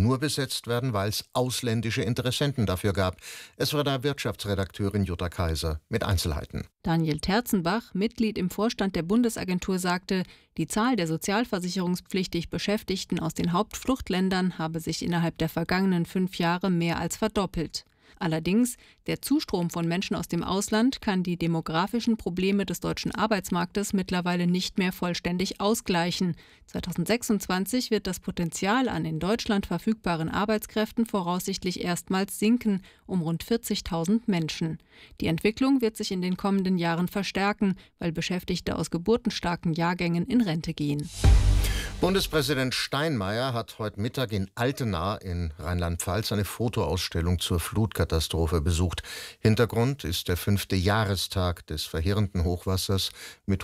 nur besetzt werden, weil es ausländische Interessenten dafür gab. Es war da Wirtschaftsredakteurin Jutta Kaiser mit Einzelheiten. Daniel Terzenbach, Mitglied im Vorstand der Bundesagentur, sagte, die Zahl der sozialversicherungspflichtig Beschäftigten aus den Hauptfluchtländern habe sich innerhalb der vergangenen 5 Jahre mehr als verdoppelt. Allerdings, der Zustrom von Menschen aus dem Ausland kann die demografischen Probleme des deutschen Arbeitsmarktes mittlerweile nicht mehr vollständig ausgleichen. 2026 wird das Potenzial an in Deutschland verfügbaren Arbeitskräften voraussichtlich erstmals sinken, um rund 40.000 Menschen. Die Entwicklung wird sich in den kommenden Jahren verstärken, weil Beschäftigte aus geburtenstarken Jahrgängen in Rente gehen. Bundespräsident Steinmeier hat heute Mittag in Altena in Rheinland-Pfalz eine Fotoausstellung zur Flutkatastrophe besucht. Hintergrund ist der 5. Jahrestag des verheerenden Hochwassers mit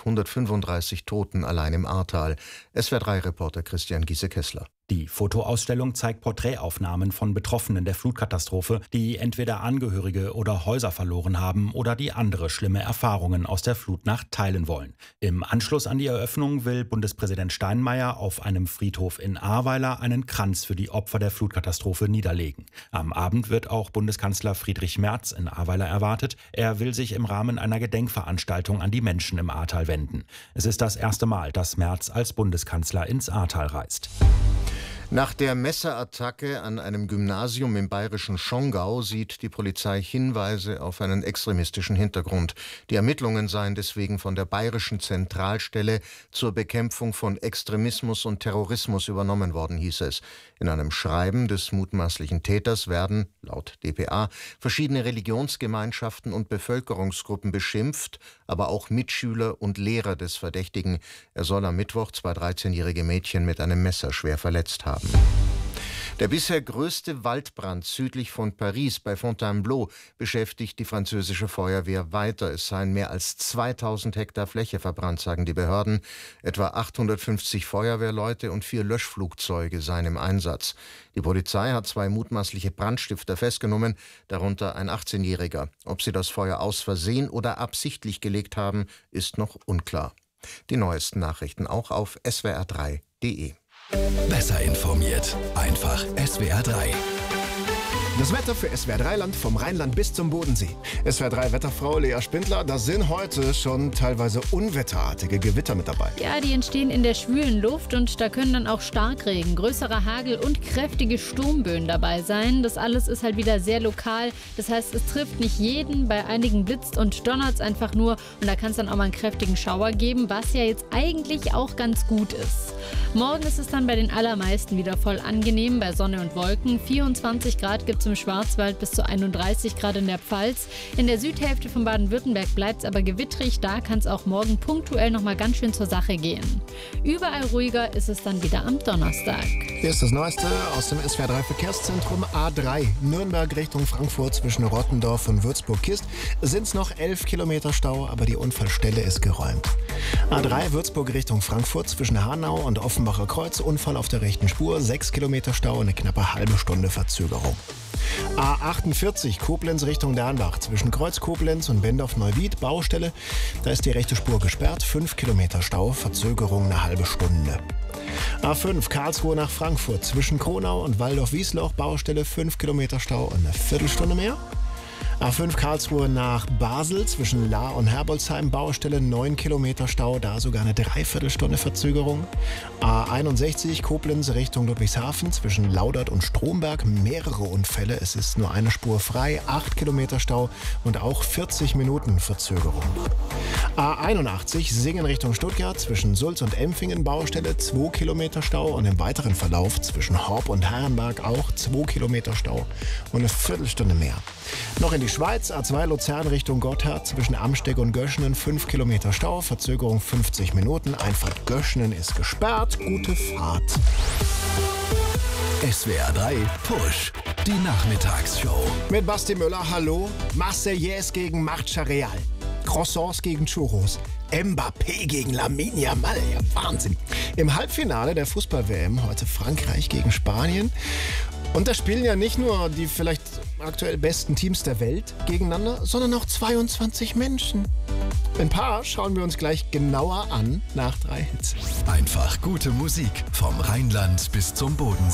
135 Toten allein im Ahrtal. SWR3-Reporter Christian Giese-Kessler. Die Fotoausstellung zeigt Porträtaufnahmen von Betroffenen der Flutkatastrophe, die entweder Angehörige oder Häuser verloren haben oder die andere schlimme Erfahrungen aus der Flutnacht teilen wollen. Im Anschluss an die Eröffnung will Bundespräsident Steinmeier auf einem Friedhof in Ahrweiler einen Kranz für die Opfer der Flutkatastrophe niederlegen. Am Abend wird auch Bundeskanzler Friedrich Merz in Ahrweiler erwartet. Er will sich im Rahmen einer Gedenkveranstaltung an die Menschen im Ahrtal wenden. Es ist das erste Mal, dass Merz als Bundeskanzler ins Ahrtal reist. Nach der Messerattacke an einem Gymnasium im bayerischen Schongau sieht die Polizei Hinweise auf einen extremistischen Hintergrund. Die Ermittlungen seien deswegen von der Bayerischen Zentralstelle zur Bekämpfung von Extremismus und Terrorismus übernommen worden, hieß es. In einem Schreiben des mutmaßlichen Täters werden, laut dpa, verschiedene Religionsgemeinschaften und Bevölkerungsgruppen beschimpft, aber auch Mitschüler und Lehrer des Verdächtigen. Er soll am Mittwoch 2 13-jährige Mädchen mit einem Messer schwer verletzt haben. Der bisher größte Waldbrand südlich von Paris bei Fontainebleau beschäftigt die französische Feuerwehr weiter. Es seien mehr als 2000 Hektar Fläche verbrannt, sagen die Behörden. Etwa 850 Feuerwehrleute und 4 Löschflugzeuge seien im Einsatz. Die Polizei hat 2 mutmaßliche Brandstifter festgenommen, darunter ein 18-Jähriger. Ob sie das Feuer aus Versehen oder absichtlich gelegt haben, ist noch unklar. Die neuesten Nachrichten auch auf swr3.de. Besser informiert. Einfach SWR3. Das Wetter für SWR3-Land vom Rheinland bis zum Bodensee. SWR3-Wetterfrau Lea Spindler, da sind heute schon teilweise unwetterartige Gewitter mit dabei. Ja, die entstehen in der schwülen Luft und da können dann auch Starkregen, größerer Hagel und kräftige Sturmböen dabei sein. Das alles ist halt wieder sehr lokal. Das heißt, es trifft nicht jeden. Bei einigen blitzt und donnert es einfach nur und da kann es dann auch mal einen kräftigen Schauer geben, was ja jetzt eigentlich auch ganz gut ist. Morgen ist es dann bei den allermeisten wieder voll angenehm bei Sonne und Wolken. 24 Grad gibt es im Schwarzwald bis zu 31 Grad in der Pfalz. In der Südhälfte von Baden-Württemberg bleibt es aber gewittrig. Da kann es auch morgen punktuell noch mal ganz schön zur Sache gehen. Überall ruhiger ist es dann wieder am Donnerstag. Hier ist das Neueste aus dem SWR3-Verkehrszentrum. A3 Nürnberg Richtung Frankfurt zwischen Rottendorf und Würzburg-Kist sind es noch 11 Kilometer Stau, aber die Unfallstelle ist geräumt. A3 Würzburg Richtung Frankfurt zwischen Hanau und Offenbacher Kreuz, Unfall auf der rechten Spur, 6 Kilometer Stau und eine knappe halbe Stunde Verzögerung. A48 Koblenz Richtung Dernbach zwischen Kreuz Koblenz und Bendorf-Neuwied, Baustelle. Da ist die rechte Spur gesperrt, 5 Kilometer Stau, Verzögerung eine halbe Stunde. A5 Karlsruhe nach Frankfurt zwischen Kronau und Waldorf-Wiesloch, Baustelle, 5 Kilometer Stau und eine Viertelstunde mehr. A5 Karlsruhe nach Basel zwischen Lahr und Herbolzheim, Baustelle, 9 Kilometer Stau, da sogar eine Dreiviertelstunde Verzögerung. A61 Koblenz Richtung Ludwigshafen zwischen Laudert und Stromberg, mehrere Unfälle, es ist nur eine Spur frei, 8 Kilometer Stau und auch 40 Minuten Verzögerung. A81 Singen Richtung Stuttgart zwischen Sulz und Empfingen, Baustelle, 2 Kilometer Stau und im weiteren Verlauf zwischen Horb und Herrenberg auch 2 Kilometer Stau und eine Viertelstunde mehr. Noch in die Schweiz, A2 Luzern Richtung Gotthard zwischen Amsteg und Göschenen, 5 Kilometer Stau, Verzögerung 50 Minuten. Einfahrt Göschenen ist gesperrt. Gute Fahrt. SWR3 Push, die Nachmittagsshow. Mit Basti Müller, hallo. Marseillaise gegen Marcha Real. Croissants gegen Churros. Mbappé gegen Lamine Yamal. Ja, Wahnsinn. Im Halbfinale der Fußball-WM heute Frankreich gegen Spanien. Und da spielen ja nicht nur die vielleicht aktuell besten Teams der Welt gegeneinander, sondern auch 22 Menschen. Ein paar schauen wir uns gleich genauer an nach 3 Hits. Einfach gute Musik vom Rheinland bis zum Bodensee.